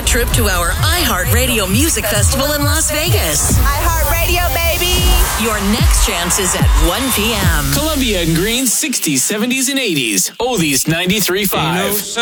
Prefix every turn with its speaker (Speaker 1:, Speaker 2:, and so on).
Speaker 1: trip to our iHeartRadio Music Festival in Las Vegas.
Speaker 2: iHeartRadio, baby.
Speaker 1: Your next chance is at 1 p.m.
Speaker 3: Columbia and Green's 60s, 70s, and 80s. Oldies 93.5.